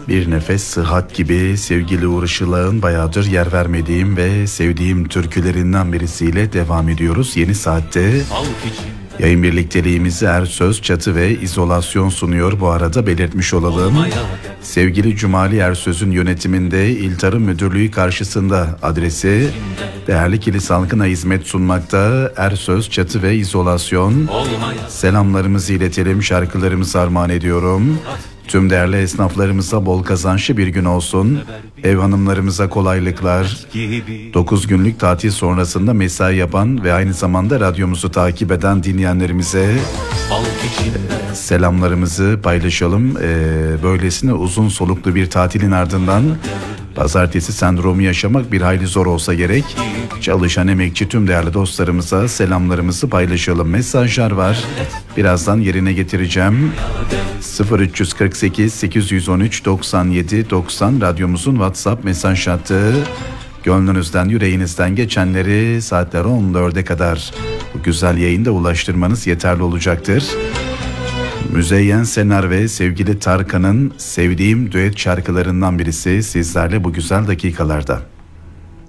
Bir nefes sıhhat gibi sevgili Uğur Işılak'ın bayağıdır yer vermediğim ve sevdiğim türkülerinden birisiyle devam ediyoruz. Yeni saatte yayın birlikteliğimizi Ersöz, Çatı ve İzolasyon sunuyor. Bu arada belirtmiş olalım. Sevgili Cumali Ersöz'ün yönetiminde İl Tarım Müdürlüğü karşısında adresi değerli kilis halkına hizmet sunmakta. Ersöz, Çatı ve İzolasyon. Selamlarımızı iletelim, şarkılarımızı armağan ediyorum. Tüm değerli esnaflarımıza bol kazançlı bir gün olsun. Ev hanımlarımıza kolaylıklar. 9 günlük tatil sonrasında mesai yapan ve aynı zamanda radyomuzu takip eden dinleyenlerimize selamlarımızı paylaşalım. Böylesine uzun soluklu bir tatilin ardından pazartesi sendromu yaşamak bir hayli zor olsa gerek. Çalışan emekçi tüm değerli dostlarımıza selamlarımızı paylaşalım. Mesajlar var. Birazdan yerine getireceğim. 0348 813 97 90 radyomuzun WhatsApp mesaj hattı. Gönlünüzden, yüreğinizden geçenleri saatler 14'e kadar bu güzel yayında ulaştırmanız yeterli olacaktır. Müzeyyen Senar ve sevgili Tarkan'ın sevdiğim düet şarkılarından birisi sizlerle bu güzel dakikalarda.